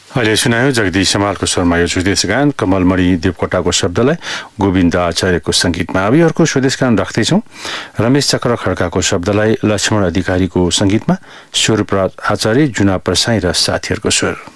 अहिले सुनायो जगदीश समालको स्वरमा यो स्वदेश गान कमलमणि देवकोटाको शब्दलाई गोविन्द आचार्यको संगीतमा। अब अर्को स्वदेश गान राख्दैछौँ। रमेश चक्र खड्काको शब्दलाई लक्ष्मण अधिकारीको संगीतमा, स्वरूपराज आचार्य, जुना प्रसाई र साथीहरूको स्वर।